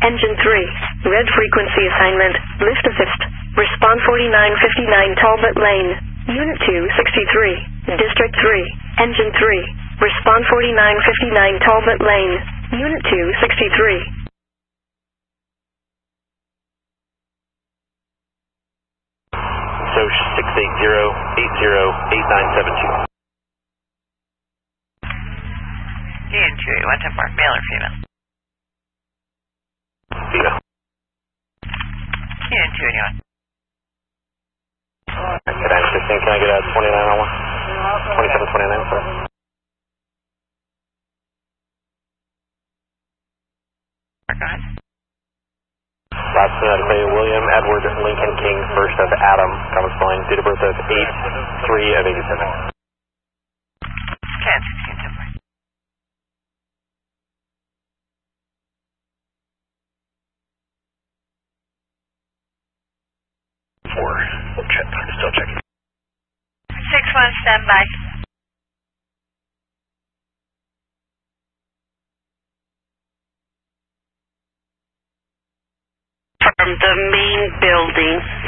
Engine 3. Red frequency assignment. Lift assist. Respond 4959 Talbot Lane. Unit 263. District 3. Engine 3. Respond 4959 Talbot Lane. Unit 263. So 680-80-8972. Unit 2, what to mark, male or female? Female. Unit 2, anyone? Good night, 16. Can I get a 29 on one? 2729, sorry. Go ahead. Last Clay, William Edward Lincoln King, first of Adam, common spelling, date of birth of 8/3 of 87. Okay, 16, 10 points. Still checking. 6-1, stand by. From the main building.